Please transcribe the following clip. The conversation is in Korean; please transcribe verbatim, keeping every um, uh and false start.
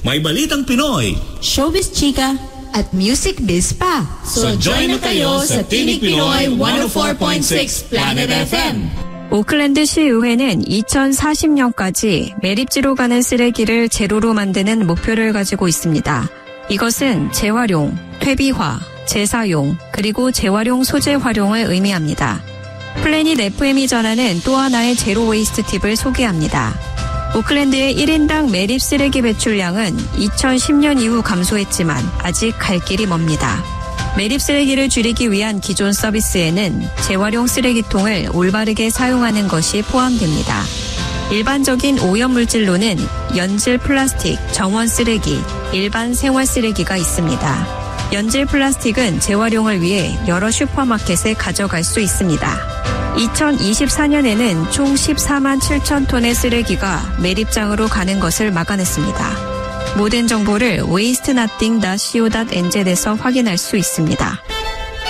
May balitang Pinoy, showbiz chika, at music biz pa. So join na kayo sa Tinig Pinoy one oh four point six Planet F M. 오클랜드 시의회는 이천사십 년까지 매립지로 가는 쓰레기를 제로로 만드는 목표를 가지고 있습니다. 이것은 재활용, 퇴비화, 재사용, 그리고 재활용 소재 활용을 의미합니다. 플래닛 에프엠이 전하는 또 하나의 제로 웨이스트 팁을 소개합니다. 오클랜드의 일 인당 매립 쓰레기 배출량은 이천십 년 이후 감소했지만 아직 갈 길이 멉니다. 매립 쓰레기를 줄이기 위한 기존 서비스에는 재활용 쓰레기통을 올바르게 사용하는 것이 포함됩니다. 일반적인 오염물질로는 연질 플라스틱, 정원 쓰레기, 일반 생활 쓰레기가 있습니다. 연질 플라스틱은 재활용을 위해 여러 슈퍼마켓에 가져갈 수 있습니다. 이천이십사 년에는 총 십사만 칠천 톤의 쓰레기가 매립장으로 가는 것을 막아냈습니다. 모든 정보를 웨이스트 나띵 닷 씨오 닷 엔zet에서 확인할 수 있습니다.